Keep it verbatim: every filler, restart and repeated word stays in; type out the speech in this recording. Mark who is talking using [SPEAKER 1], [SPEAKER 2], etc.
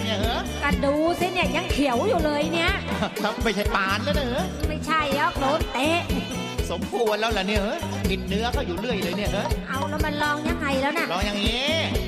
[SPEAKER 1] เนี่ยเหรอ
[SPEAKER 2] ก็ดูสิเนี่ยยังเขียวอยู่เลยเนี่ย
[SPEAKER 1] ไม่ใช่ปานแล้วเนอะ
[SPEAKER 2] ไม่ใช่แล้วโดนเตะ
[SPEAKER 1] สมควรแล้วล่ะเนี่ยเหรอกินเนื้อก็อยู่เรื่อยเลยเนี่ยเหรอ
[SPEAKER 2] เอาแล้วมันลองยังไงแล้วน่ะ
[SPEAKER 1] ลองอย่างนี้